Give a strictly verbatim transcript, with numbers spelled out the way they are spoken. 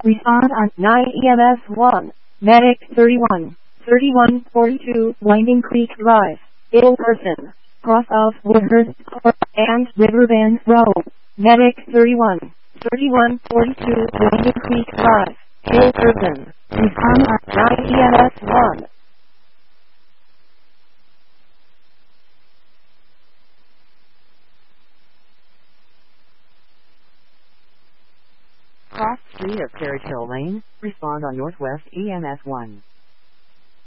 Respond on nine E M S one. Medic thirty-one. thirty-one forty-two Winding Creek Drive. Ill person. Cross of Woodhurst Court and Riverbend Road. Medic thirty-one. thirty-one forty-two Winding Creek Drive. Ill person. Respond on nine E M S one. Cross street of Carriage Hill Lane. Respond on Northwest E M S one.